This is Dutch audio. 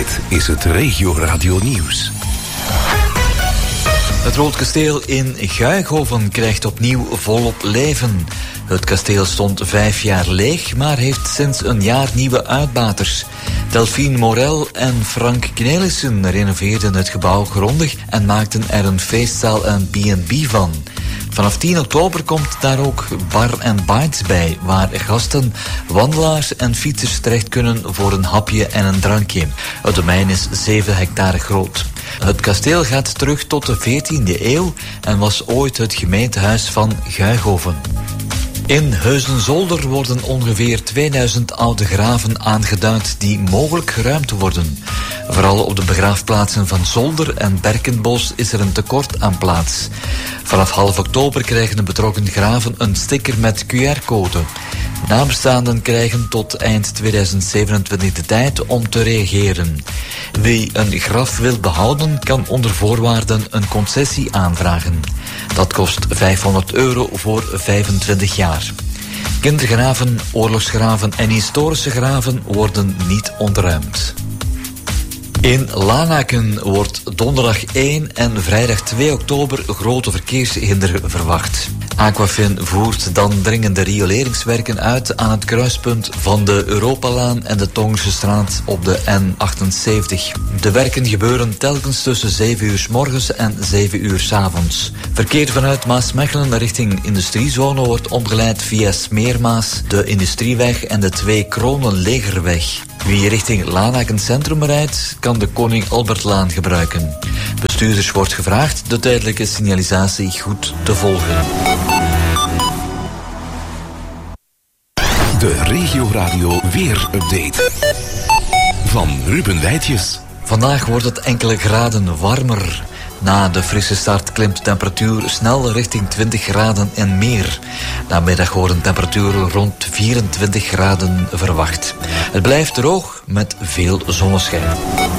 Dit is het Regio Radio Nieuws. Het Rood Kasteel in Guighoven krijgt opnieuw volop leven. Het kasteel stond 5 jaar leeg, maar heeft sinds een jaar nieuwe uitbaters. Delphine Morel en Frank Knelissen renoveerden het gebouw grondig en maakten er een feestzaal en B&B van. Vanaf 10 oktober komt daar ook Bar & Bites bij, waar gasten, wandelaars en fietsers terecht kunnen voor een hapje en een drankje. Het domein is 7 hectare groot. Het kasteel gaat terug tot de 14e eeuw en was ooit het gemeentehuis van Guighoven. In Heuzenzolder worden ongeveer 2000 oude graven aangeduid die mogelijk geruimd worden. Vooral op de begraafplaatsen van Zolder en Berkenbos is er een tekort aan plaats. Vanaf half oktober krijgen de betrokken graven een sticker met QR-code. Nabestaanden krijgen tot eind 2027 de tijd om te reageren. Wie een graf wil behouden, kan onder voorwaarden een concessie aanvragen. Dat kost €500 voor 25 jaar. Kindergraven, oorlogsgraven en historische graven worden niet ontruimd. In Lanaken wordt donderdag 1 en vrijdag 2 oktober grote verkeershinder verwacht. Aquafin voert dan dringende rioleringswerken uit aan het kruispunt van de Europalaan en de Tongerse straat op de N78. De werken gebeuren telkens tussen 7 uur 's morgens en 7 uur 's avonds. Verkeer vanuit Maasmechelen richting industriezone wordt omgeleid via Smeermaas, de Industrieweg en de 2 Kronen-Legerweg. Wie richting Lanaken Centrum rijdt, kan de Koning Albertlaan gebruiken. Bestuurders wordt gevraagd de tijdelijke signalisatie goed te volgen. De Regio Radio Weer-update van Ruben Wijtjes. Vandaag wordt het enkele graden warmer. Na de frisse start klimt de temperatuur snel richting 20 graden en meer. Namiddag worden temperaturen rond 24 graden verwacht. Het blijft droog met veel zonneschijn.